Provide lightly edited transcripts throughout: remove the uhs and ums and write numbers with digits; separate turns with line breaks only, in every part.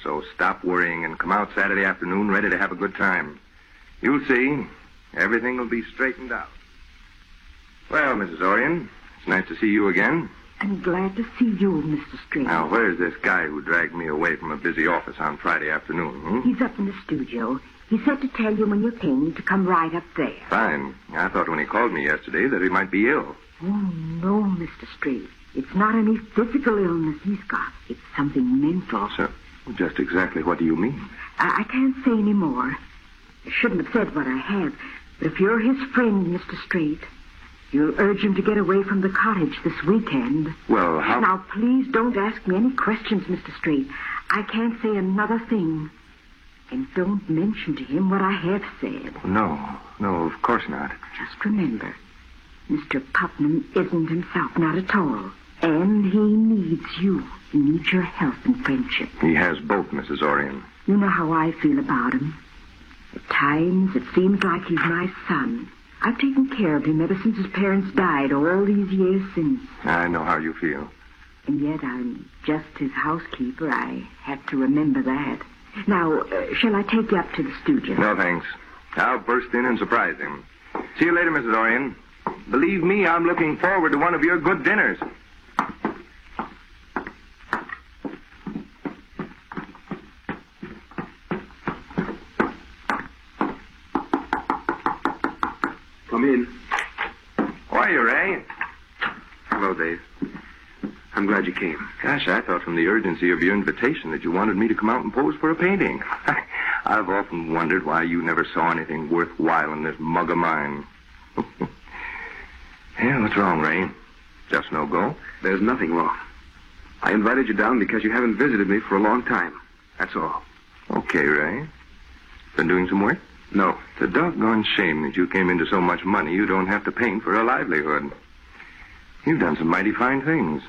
So stop worrying and come out Saturday afternoon ready to have a good time. You'll see. Everything will be straightened out. Well, Mrs. Orion, it's nice to see you again.
I'm glad to see you, Mr. Strange.
Now, where's this guy who dragged me away from a busy office on Friday afternoon,
He's up in the studio. He said to tell you when you're painting to come right up there.
Fine. I thought when he called me yesterday that he might be ill.
Oh, no, Mr. Strange. It's not any physical illness he's got. It's something mental.
So, just exactly what do you mean?
I can't say any more. I shouldn't have said what I have. But if you're his friend, Mr. Straight, you'll urge him to get away from the cottage this weekend.
Well, how...
Now, please don't ask me any questions, Mr. Straight. I can't say another thing. And don't mention to him what I have said.
No, of course not.
Just remember, Mr. Putnam isn't himself, not at all. And he needs you. He needs your help and friendship.
He has both, Mrs. Orion.
You know how I feel about him. At times, it seems like he's my son. I've taken care of him ever since his parents died all these years since.
I know how you feel.
And yet I'm just his housekeeper. I have to remember that. Now, shall I take you up to the studio?
No, thanks. I'll burst in and surprise him. See you later, Mrs. Orion. Believe me, I'm looking forward to one of your good dinners.
Come in.
How are you, Ray?
Hello, Dave. I'm glad you came.
Gosh, I thought from the urgency of your invitation that you wanted me to come out and pose for a painting. I've often wondered why you never saw anything worthwhile in this mug of mine. Yeah, what's wrong, Ray? Just no go?
There's nothing wrong. I invited you down because you haven't visited me for a long time. That's all.
Okay, Ray. Been doing some work?
No.
It's a doggone shame that you came into so much money you don't have to paint for a livelihood. You've done some mighty fine things.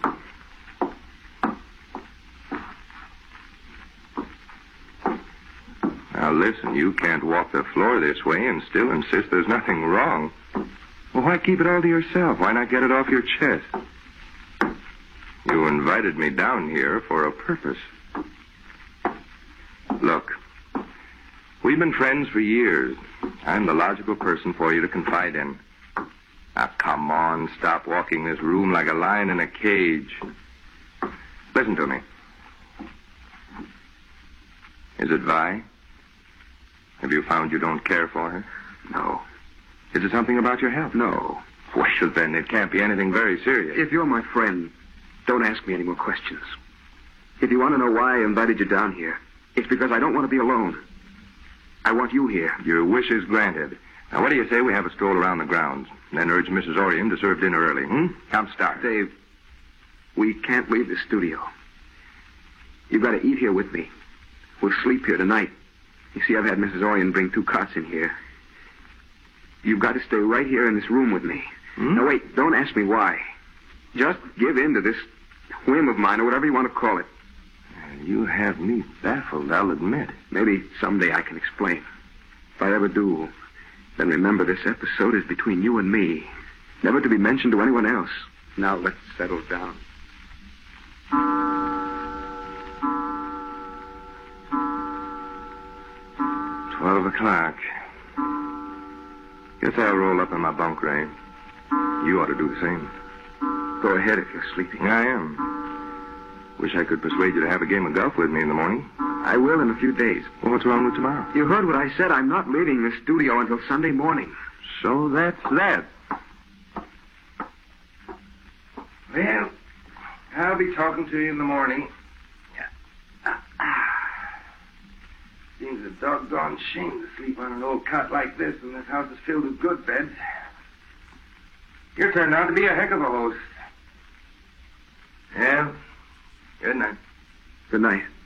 Now, listen, you can't walk the floor this way and still insist there's nothing wrong. Well, why keep it all to yourself? Why not get it off your chest? You invited me down here for a purpose. Look, we've been friends for years. I'm the logical person for you to confide in. Now, come on, stop walking this room like a lion in a cage. Listen to me. Is it Vi? Have you found you don't care for her?
No.
Is it something about your health?
No.
Well, then it can't be anything very serious.
If you're my friend, don't ask me any more questions. If you want to know why I invited you down here, it's because I don't want to be alone. I want you here.
Your wish is granted. Now, what do you say we have a stroll around the grounds, and then urge Mrs. Orion to serve dinner early, Come start.
Dave, we can't leave the studio. You've got to eat here with me. We'll sleep here tonight. You see, I've had Mrs. Orion bring 2 cots in here. You've got to stay right here in this room with me. Now, wait, don't ask me why. Just give in to this whim of mine, or whatever you want to call it.
You have me baffled, I'll admit.
Maybe someday I can explain. If I ever do, then remember this episode is between you and me. Never to be mentioned to anyone else. Now, let's settle down.
12 o'clock. Guess I'll roll up in my bunk, Ray. You ought to do the same.
Go ahead if you're sleeping.
I am. Wish I could persuade you to have a game of golf with me in the morning.
I will in a few days.
Well, what's wrong with tomorrow?
You heard what I said. I'm not leaving the studio until Sunday morning.
So that's that. Well, I'll be talking to you in the morning. Seems a doggone shame to sleep on an old cot like this when this house is filled with good beds. You turned out to be a heck of a host. Yeah. Good night.
Good night.